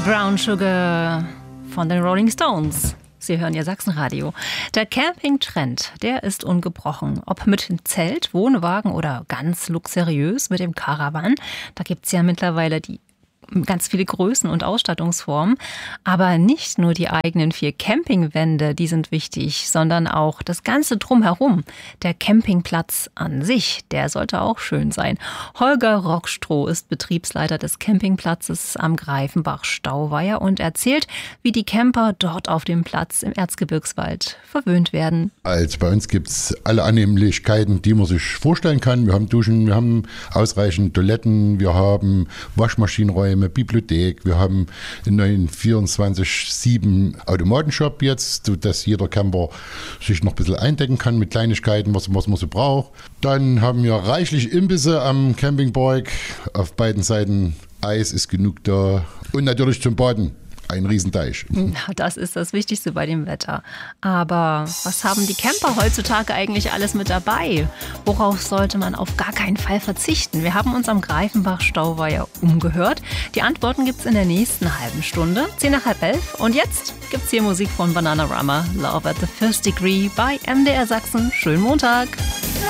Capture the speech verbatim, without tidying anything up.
Brown Sugar von den Rolling Stones. Sie hören Ihr Sachsenradio. Der Campingtrend, der ist ungebrochen. Ob mit Zelt, Wohnwagen oder ganz luxuriös mit dem Caravan. Da gibt es ja mittlerweile die ganz viele Größen und Ausstattungsformen. Aber nicht nur die eigenen vier Campingwände, die sind wichtig, sondern auch das Ganze drumherum. Der Campingplatz an sich, der sollte auch schön sein. Holger Rockstroh ist Betriebsleiter des Campingplatzes am Greifenbach-Stauweiher und erzählt, wie die Camper dort auf dem Platz im Erzgebirgswald verwöhnt werden. Also bei uns gibt es alle Annehmlichkeiten, die man sich vorstellen kann. Wir haben Duschen, wir haben ausreichend Toiletten, wir haben Waschmaschinenräume, Bibliothek, wir haben einen neuen vierundzwanzig sieben Automatenshop jetzt, sodass jeder Camper sich noch ein bisschen eindecken kann mit Kleinigkeiten, was, was man so braucht. Dann haben wir reichlich Imbisse am Campingpark, auf beiden Seiten Eis ist genug da und natürlich zum Baden. Ein Riesenteich. Das ist das Wichtigste bei dem Wetter. Aber was haben die Camper heutzutage eigentlich alles mit dabei? Worauf sollte man auf gar keinen Fall verzichten? Wir haben uns am Greifenbach-Stauweiher umgehört. Die Antworten gibt es in der nächsten halben Stunde, zehn nach halb elf. Und jetzt gibt es hier Musik von Bananarama, Love at the First Degree bei M D R Sachsen. Schönen Montag!